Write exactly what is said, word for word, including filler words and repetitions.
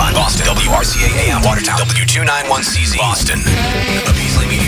Boston. W R C A A M Watertown. W two ninety-one C Z Boston. A Beasley Media